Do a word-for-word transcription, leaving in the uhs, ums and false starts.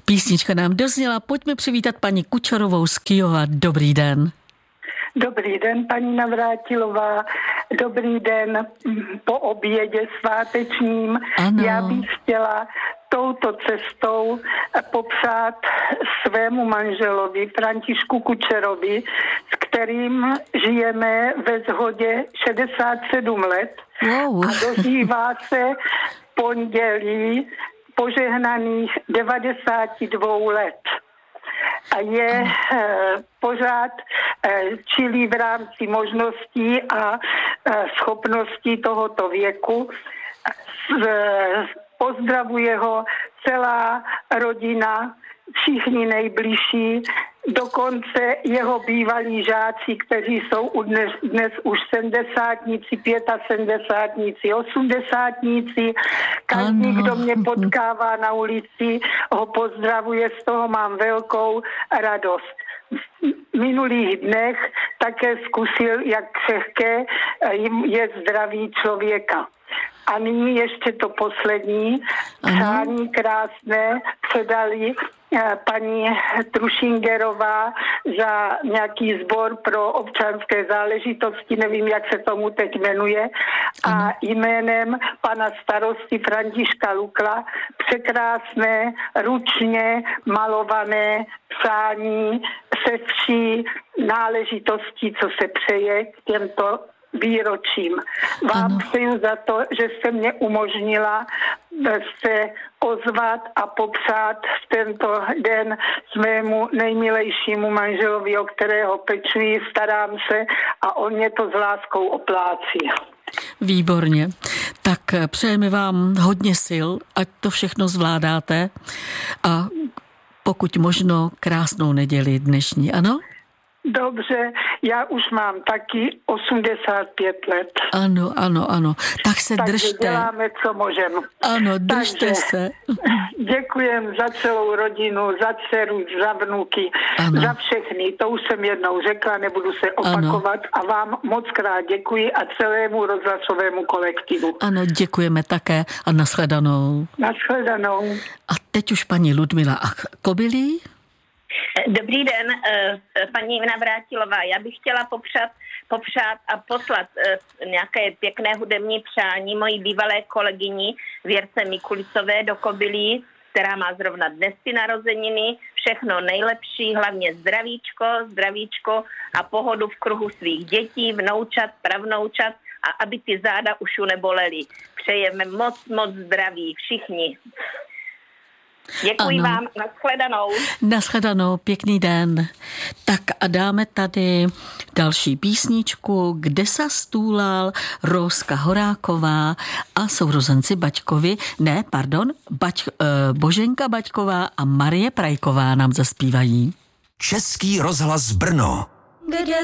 Písnička nám dozněla, pojďme přivítat paní Kučerovou z Kyjova. Dobrý den. Dobrý den, paní Navrátilová. Dobrý den po obědě svátečním. Ano. Já bych chtěla touto cestou popřát svému manželovi Františku Kučerovi, s kterým žijeme ve shodě šedesát sedm let. Wow. A dožívá se pondělí požehnaných devadesát dva let. A je e, pořád e, čilý v rámci možností a e, schopností tohoto věku. E, pozdravuje ho celá rodina, všichni nejbližší, dokonce jeho bývalí žáci, kteří jsou dnes, dnes už sedmdesátníci, sedmdesátníci, osmdesátníci. Každý, ano. Kdo mě potkává na ulici, ho pozdravuje, z toho mám velkou radost. V minulých dnech také zkusil, jak křehké je zdraví člověka. A nyní ještě to poslední. Přání krásné předali paní Trušingerová za nějaký sbor pro občanské záležitosti, nevím, jak se tomu teď jmenuje, a jménem pana starosty Františka Lukla překrásné, ručně malované přání se vší náležitostí, co se přeje k těmto výročím. Vám ano. Přeju za to, že jste mě umožnila se ozvat a popřát v tento den svému nejmilejšímu manželovi, o kterého pečuji, starám se a on mě to s láskou oplácí. Výborně. Tak přejeme vám hodně sil, ať to všechno zvládáte a pokud možno krásnou neděli dnešní, ano? Dobře, já už mám taky osmdesát pět let. Ano, ano, ano. Tak se Takže držte. děláme, co můžeme. Ano, držte Takže se. Děkujem za celou rodinu, za dceru, za vnuky, ano. Za všechny. To už jsem jednou řekla, nebudu se opakovat. Ano. A vám moc krát děkuji a celému rozhlasovému kolektivu. Ano, děkujeme také a nashledanou. Nashledanou. A teď už paní Ludmila Kobylí. Dobrý den, paní Navrátilová. Já bych chtěla popřát, popřát a poslat nějaké pěkné hudební přání mojí bývalé kolegyni Věrce Mikulicové do Kobylí, která má zrovna dnes ty narozeniny. Všechno nejlepší, hlavně zdravíčko, zdravíčko a pohodu v kruhu svých dětí, vnoučat, pravnoučat a aby ty záda už ju nebolely. Přejeme moc, moc zdraví všichni. Děkuji ano. vám, nashledanou. Nashledanou, pěkný den. Tak a dáme tady další písničku, Kde sa stůlal, Rózka Horáková a sourozenci Baťkovi, ne, pardon, Bač, eh, Boženka Baťková a Marie Prajková nám zaspívají. Český rozhlas Brno. Kde